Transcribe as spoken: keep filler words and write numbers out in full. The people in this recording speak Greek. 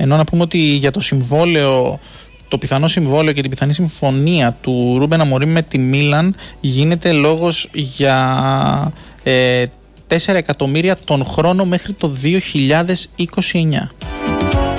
Ενώ να πούμε ότι για το συμβόλαιο, το πιθανό συμβόλαιο και την πιθανή συμφωνία του Ρούμπεν Αμορίμ με τη Μίλαν γίνεται λόγος για ε, τέσσερα εκατομμύρια τον χρόνο μέχρι το δύο χιλιάδες είκοσι εννιά.